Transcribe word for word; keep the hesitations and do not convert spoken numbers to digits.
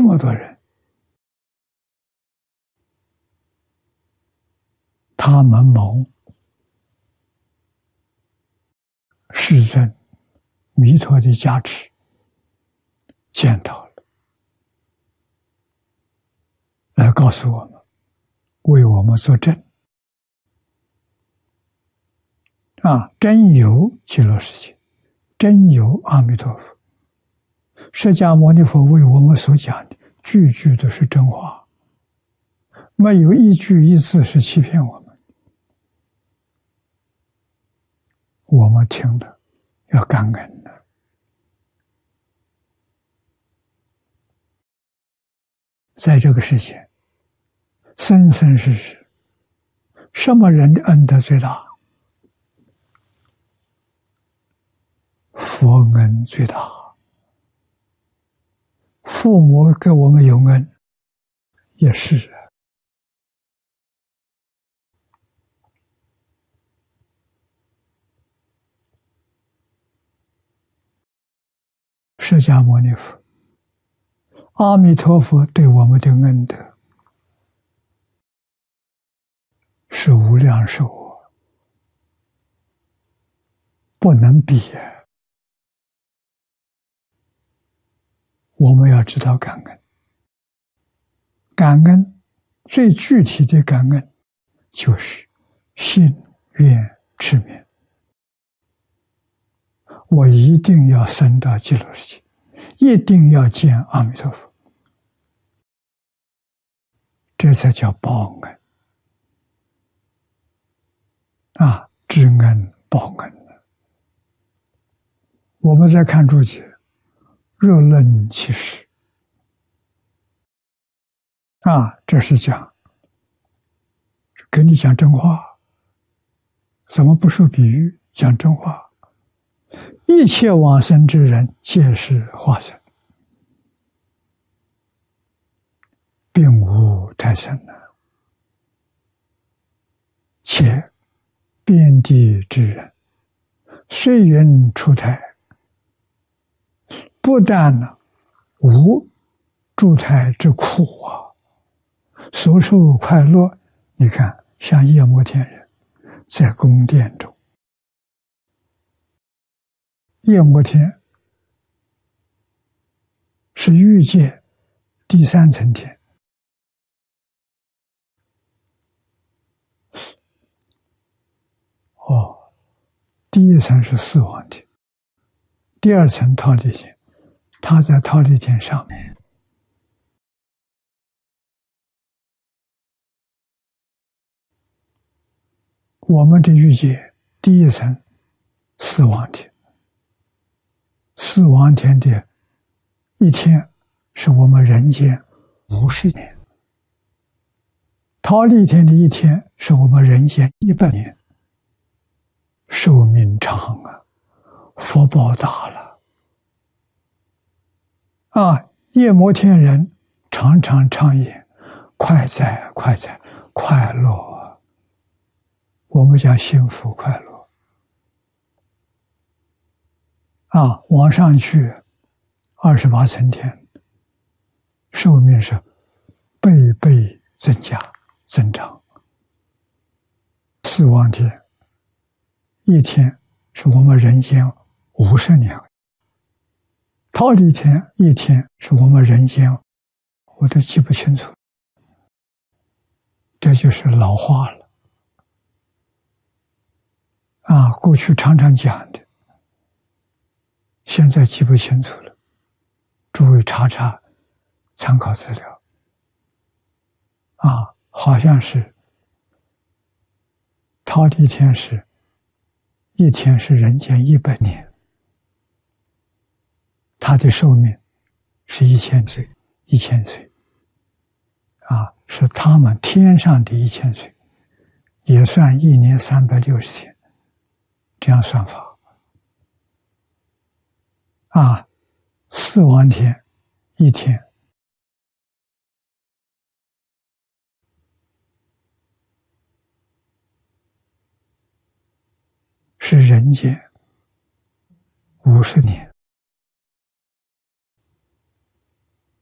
么多人，他们蒙世尊弥陀的加持，见到了，来告诉我们，为我们作证。啊，真有极乐世界，真有阿弥陀佛。释迦牟尼佛为我们所讲的，句句都是真话，没有一句一字是欺骗我们。我们听了要感恩的。在这个世界，生生世世，什么人的恩德最大？佛恩最大。父母给我们有恩，也是。释迦牟尼佛、阿弥陀佛对我们的恩德是无量寿，不能比。我们要知道感恩，感恩最具体的感恩就是信愿持名。我一定要升到极乐世界，一定要见阿弥陀佛，这才叫报恩啊！知恩报恩。我们再看注解，若论其实啊，这是讲给你讲真话，怎么不受比喻？讲真话。一切往生之人，皆是化身，并无太深了。且遍地之人，虽云出胎，不但呢无住胎之苦啊，所受快乐。你看，像夜摩天人在宫殿中，夜摩天是欲界第三层天，哦，第一层是四王天，第二层忉利天，他在忉利天上面。我们的欲界第一层四王天，四王天的一天是我们人间五十年，忉利天的一天是我们人间一百年，寿命长啊，福报大了啊！夜摩天人常常唱言：快哉快哉，快乐！我们讲幸福快乐啊，往上去二十八层天，寿命是倍倍增加增长。四王天一天是我们人间五十年，忉利天一天是我们人间，我都记不清楚，这就是老化了啊！过去常常讲的，现在记不清楚了，诸位查查参考资料啊，好像是忉利天是一天是人间一百年，他的寿命是一千岁，一千岁啊，是他们天上的一千岁，也算一年三百六十天，这样算法啊。四王天一天是人间五十年，